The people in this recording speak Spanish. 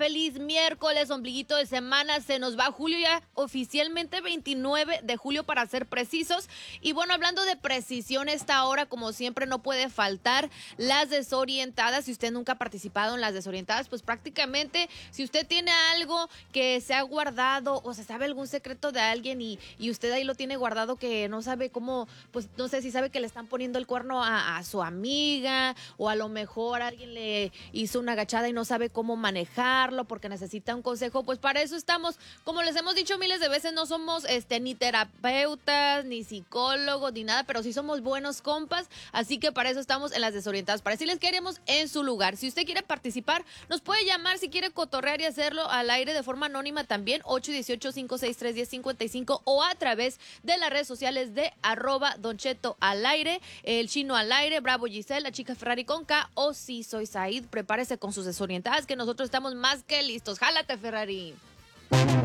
feliz miércoles, ombliguito de semana, se nos va julio ya, oficialmente 29 de julio para ser precisos. Y bueno, hablando de precisión, esta hora, como siempre, no puede faltar las desorientadas. Si usted nunca ha participado en las desorientadas, pues prácticamente, si usted tiene algo que se ha guardado o se sabe algún secreto de alguien y usted ahí lo tiene guardado que no sabe cómo, pues no sé si sabe que le están poniendo el cuerno a su amiga, o a lo mejor alguien le hizo una agachada y no sabe cómo manejarlo porque necesita un consejo, pues para eso estamos. Como les hemos dicho miles de veces, no somos ni terapeutas, ni psicólogos, ni nada, pero sí somos buenos compas, así que para eso estamos en las desorientadas, para decirles que haremos en su lugar. Si usted quiere participar, nos puede llamar, si quiere cotorrear y hacerlo al aire de forma anónima también, 818-563-1055, o a través de las redes sociales de @Don Cheto al aire, el Chino al aire, Bravo Giselle, la chica Ferrari con K, o si soy Said. Prepárese con sus desorientadas que nosotros estamos más que listos. ¡Jálate, Ferrari!